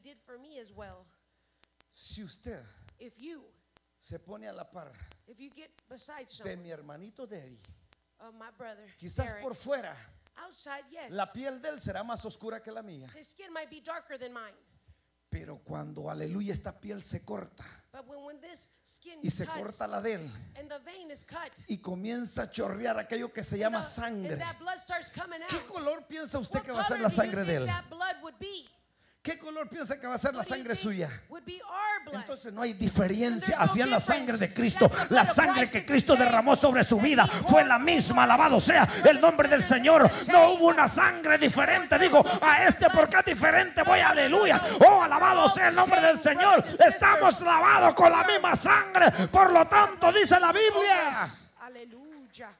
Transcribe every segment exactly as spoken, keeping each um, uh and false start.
did for me as well. Si usted If you, se pone a la par if you get beside de someone, mi hermanito Derry, of my brother, quizás Derek, por fuera outside, yes, la piel de él será más oscura que la mía, his skin might be darker than mine. pero cuando, aleluya, esta piel se corta But when, when this skin y se cuts corta la de él and the vein is cut, y comienza a chorrear aquello que se and, llama the- sangre, and that blood starts coming out, ¿qué color piensa usted what que va a ser color la do sangre you de think él? that blood would be? ¿Qué color piensa que va a ser la What do you sangre think suya? would be our blood? Entonces no hay diferencia There's no hacia la difference. sangre de Cristo. That the La blood of sangre Christ que is the Cristo same derramó sobre su that vida he fue poured la over misma. us. Alabado sea el nombre del Señor. No hubo una sangre diferente. Digo, a este porque es diferente voy, aleluya. Oh, alabado sea el nombre del Señor. Estamos lavados con la misma sangre. Por lo tanto, dice la Biblia Hallelujah.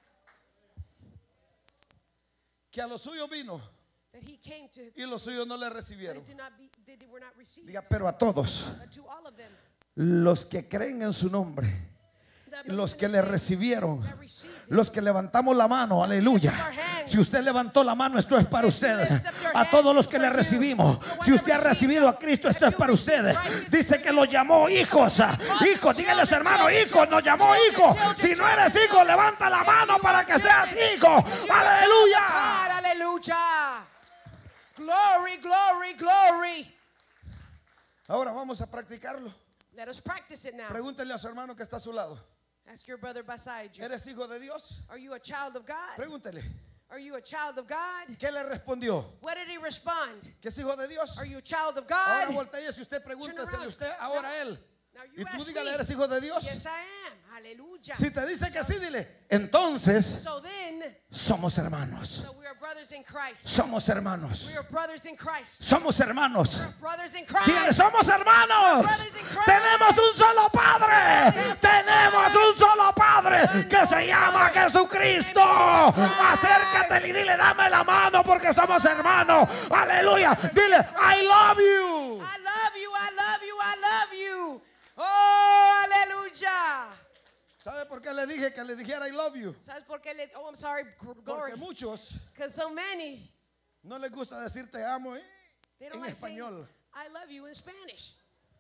que a los suyos vino That he came to, y los suyos no le but recibieron. it did not be, they were not received. Diga, pero a todos But to all of them, los que creen en su nombre, that los believe que in le his name, recibieron, that received him. los que levantamos la mano, aleluya. Si usted levantó la mano, esto es para usted. A todos los que le recibimos, si usted ha recibido a Cristo, esto es para usted. Dice que los llamó hijos. Hijos, díganle a su hermano, hijos, nos llamó hijos. Si no eres hijo, levanta la mano para que seas hijo. Aleluya. God, hallelujah. Glory, glory, glory. Ahora vamos a practicarlo. Let us practice it now. Pregúntele a su hermano que está a su lado. Ask your brother beside you. ¿Eres hijo de Dios? Are you a child of God? Pregúntele. Are you a child of God? ¿Qué le respondió? What did he respond? ¿Que es hijo de Dios? Are you a child of Ahora God? voltea, si usted pregúntesele usted ahora a él. Now Y you tú ask dígale, me. ¿eres hijo de Dios? Yes, I am. Hallelujah. Si te dice que sí, dile, entonces So then, somos hermanos. so we are brothers in Christ. Somos hermanos. We are brothers in Christ. Somos hermanos. We are brothers in Dígale, Christ. somos hermanos. Tenemos un solo Padre. Tenemos un solo Padre que se llama Jesucristo. Acércate y dile, dame la mano porque somos hermanos. Aleluya. Dile, I love you. I love you, I love you, I love you. Oh, aleluya. ¿Sabe por qué le dije que le dijera I love you? ¿Sabes por qué le, oh, I'm sorry, Porque glory. muchos Because so many, no les gusta decir te amo ¿eh? they don't en like saying, español. I love you in Spanish.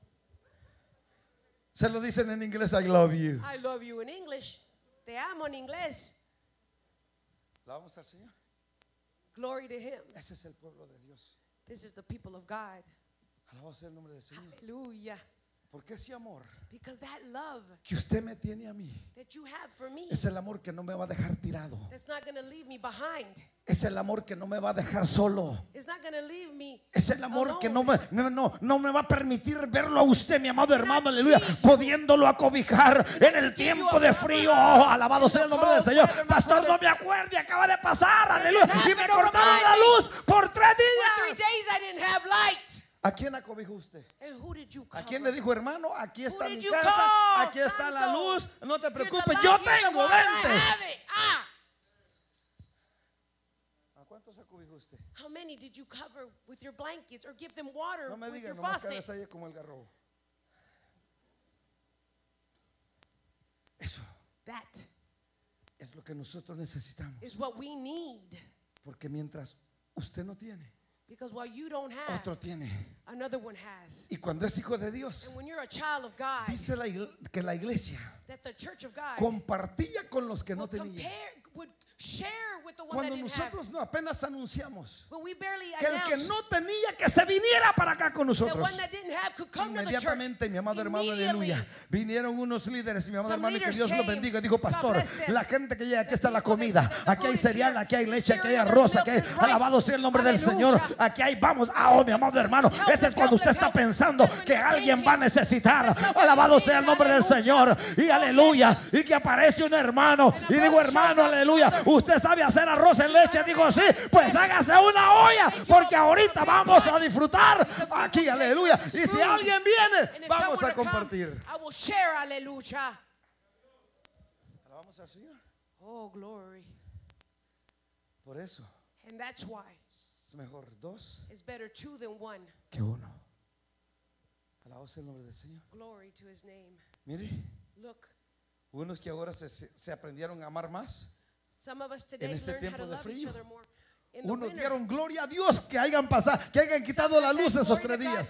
Se lo dicen en inglés, I love you. I love you in English. Te amo en inglés. Alabamos al Señor. Glory to him. Ese es el pueblo de Dios. This is the people of God. Alabado sea el nombre del Señor. Hallelujah. Porque ese amor Because that love que usted me tiene a mí that you have for me, es el amor que no me va a dejar tirado. that's not going to leave me behind. Es el amor que no me va a dejar solo. It's not going to leave me Es el amor que no alone. me, no, no, no me va a permitir verlo a usted, mi amado hermano, aleluya, pudiéndolo acobijar en el tiempo de frío. Oh, alabado sea el nombre del Señor. Pastor, no me acuerdo, acaba de pasar, aleluya. Y me cortaron la luz por tres For three días. days I didn't have light. ¿A quién acobijó usted? And who did you ¿A cover? quién le dijo, hermano? Aquí está did mi you casa, call, aquí está la santo? luz, no te Here's the preocupes, light, yo here's the tengo, water, I vente. have it. Ah. ¿A cuántos acobijó usted? How many did you cover with your blankets or give them water No me with diga, your nomás faucets? cabeza ahí como el garrobo. Eso That es lo que nosotros necesitamos. is what we need. Porque mientras usted no tiene, Because while you don't have, otro tiene. another one has. Y cuando es hijo de Dios, And when you're a child of God, dice la igle- que la iglesia that the church of God compartía con los que no would tenían. compare, would share with the one Cuando that didn't have. nosotros no apenas anunciamos When we barely que el que announced, no tenía que se viniera para acá con the nosotros. one that didn't have could come to the church. Inmediatamente, mi amado hermano, Immediately. aleluya, vinieron unos líderes, mi amado Some hermano, y que leaders Dios lo came. bendiga. Dijo, pastor, God bless them. la gente que llega, aquí está la people that- comida, that the aquí hay food is cereal, here. aquí hay leche, aquí hay Cereal, arroz, there's aquí hay, milk, there's rice. alabado sea el nombre del Aleluya. Señor, aquí hay, vamos, ah, oh, mi amado hermano, ese es cuando usted está pensando que alguien va a necesitar, alabado sea el nombre del Señor, y aleluya, y que aparece un hermano, y digo, hermano, aleluya, usted sabe hacer arroz en leche, digo, sí, pues hágase una olla, porque ahorita vamos a disfrutar aquí, aleluya, y si alguien And viene, if vamos someone a will come, compartir. I will share, aleluya. Alabamos al Señor. Oh, glory. Por eso And that's why es mejor dos it's better two than one. que uno. Alabado sea el nombre del Señor. Glory to his name. Mire, Look, unos que ahora se, se se aprendieron a amar más, some of us today este learned how tiempo to de love each frío. other more. In the unos winter, dieron gloria a Dios que hayan pasado, que hayan quitado la luz esos tres días.